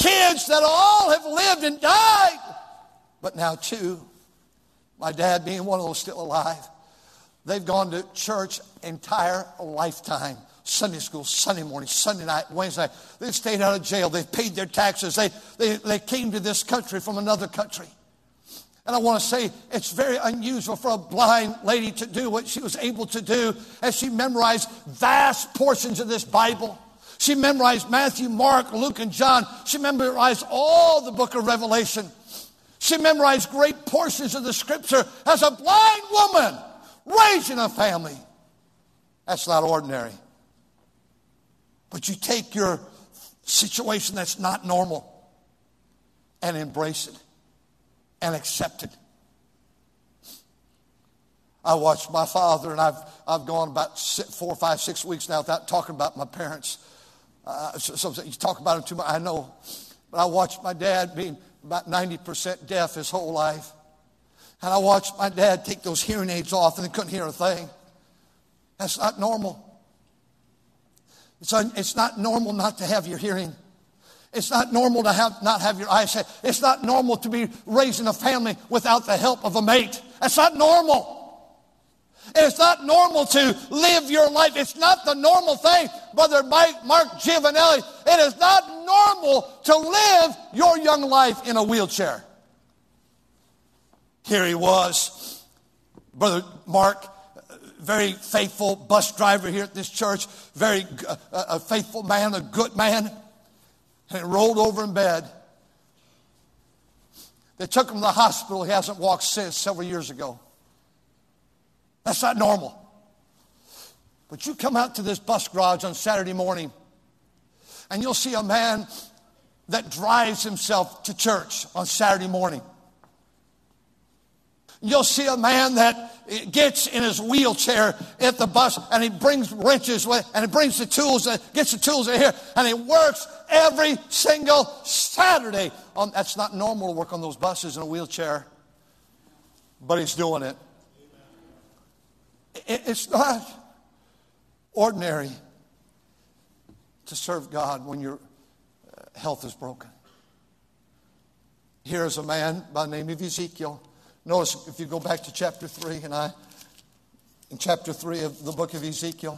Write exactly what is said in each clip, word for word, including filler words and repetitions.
kids that all have lived and died. But now two, my dad being one of those still alive, they've gone to church entire lifetime. Sunday school, Sunday morning, Sunday night, Wednesday night. They've stayed out of jail. They've paid their taxes. They, they, they came to this country from another country. And I want to say it's very unusual for a blind lady to do what she was able to do as she memorized vast portions of this Bible. She memorized Matthew, Mark, Luke, and John. She memorized all the book of Revelation. She memorized great portions of the scripture as a blind woman raising a family. That's not ordinary. But you take your situation that's not normal and embrace it and accept it. I watched my father, and I've I've gone about six, four, five, six weeks now without talking about my parents. Uh, so, so you talk about them too much, I know. But I watched my dad being about ninety percent deaf his whole life. And I watched my dad take those hearing aids off and he couldn't hear a thing. That's not normal. It's, un, it's not normal not to have your hearing. It's not normal to have not have your eyesight. It's not normal to be raising a family without the help of a mate. That's not normal. It's not normal to live your life. It's not the normal thing, Brother Mike, Mark Giovanelli. It is not normal to live your young life in a wheelchair. Here he was, Brother Mark, very faithful bus driver here at this church, very uh, a faithful man, a good man, and he rolled over in bed. They took him to the hospital. He hasn't walked since, several years ago. That's not normal. But you come out to this bus garage on Saturday morning, and you'll see a man that drives himself to church on Saturday morning. You'll see a man that gets in his wheelchair at the bus, and he brings wrenches with, and he brings the tools, and gets the tools in here, and he works every single Saturday. Um, that's not normal to work on those buses in a wheelchair, but he's doing it. it it's not ordinary to serve God when your health is broken. Here's a man by the name of Ezekiel. Notice if you go back to chapter three, and I, in chapter three of the book of Ezekiel,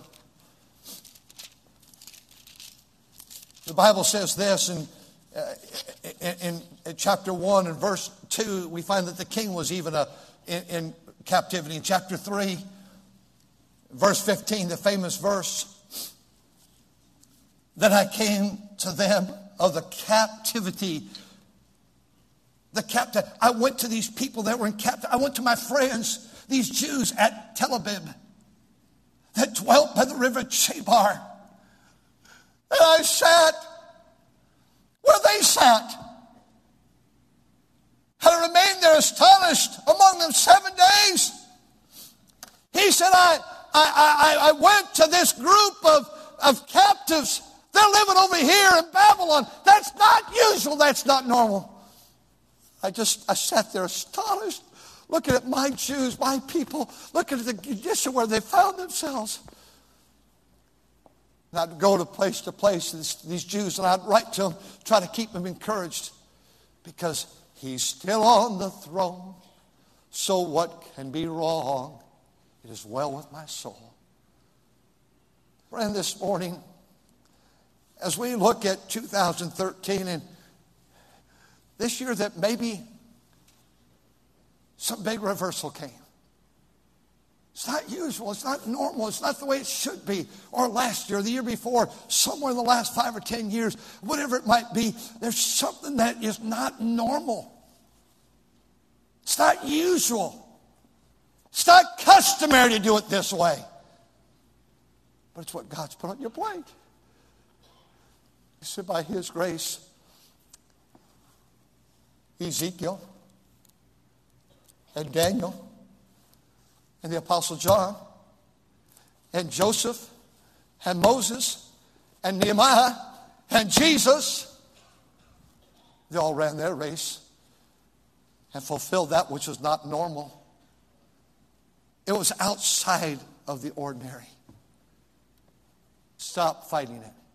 the Bible says this in, uh, in, in chapter one and verse two, we find that the king was even a, in, in captivity. In chapter three, verse fifteen, the famous verse, then I came to them of the captivity. The captive. I went to these people that were in captivity. I went to my friends, these Jews at Tel Aviv that dwelt by the river Chebar. And I sat where they sat. And I remained there astonished among them seven days. He said, I, I, I, I went to this group of, of captives. They're living over here in Babylon. That's not usual. That's not normal. I just, I sat there astonished, looking at my Jews, my people, looking at the condition where they found themselves. And I'd go to place to place, these, these Jews, and I'd write to them, try to keep them encouraged, because he's still on the throne. So what can be wrong? It is well with my soul. Friend, this morning, as we look at two thousand thirteen and this year that maybe some big reversal came. It's not usual. It's not normal. It's not the way it should be. Or last year, the year before, somewhere in the last five or ten years, whatever it might be, there's something that is not normal. It's not usual. It's not customary to do it this way. But it's what God's put on your plate. He said, by His grace, Ezekiel and Daniel and the Apostle John and Joseph and Moses and Nehemiah and Jesus, they all ran their race and fulfilled that which was not normal. It was outside of the ordinary. Stop fighting it.